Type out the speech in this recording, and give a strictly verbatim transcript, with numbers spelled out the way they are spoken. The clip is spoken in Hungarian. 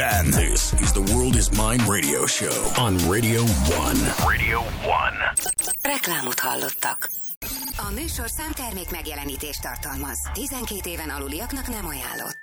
And this is the World is Mine radio show on Radio One. Radio One. Reklámot hallottak. A műsor számtermék megjelenítést tartalmaz. tizenkét éven aluliaknak nem ajánlott.